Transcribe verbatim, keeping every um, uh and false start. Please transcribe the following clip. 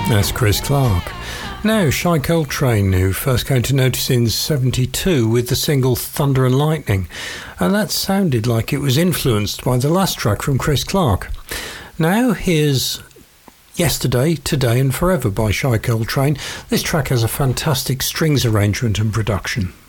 That's Chris Clark. Now, Shai Coltrane, who first came to notice in seventy-two with the single Thunder and Lightning, and that sounded like it was influenced by the last track from Chris Clark. Now, here's Yesterday, Today and Forever by Shai Coltrane. This track has a fantastic strings arrangement and production.